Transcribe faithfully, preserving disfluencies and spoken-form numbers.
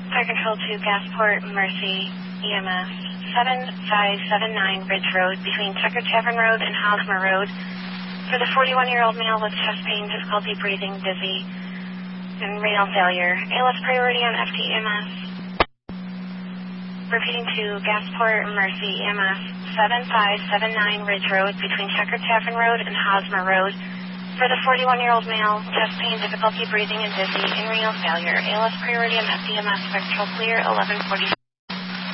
Fire Control to Gasport, Mercy, E M S, seven five seven nine Ridge Road between Checker Tavern Road and Hosmer Road. For the forty-one-year-old male with chest pain, difficulty breathing, dizzy, and renal failure. A L S priority on F T E M S. Repeating to Gasport, Mercy, E M S, seven five seven nine Ridge Road between Checker Tavern Road and Hosmer Road. For the forty-one-year-old male, chest pain, difficulty breathing, and dizzy, and renal failure. A L S priority on F T E M S, Fire Control clear, eleven forty.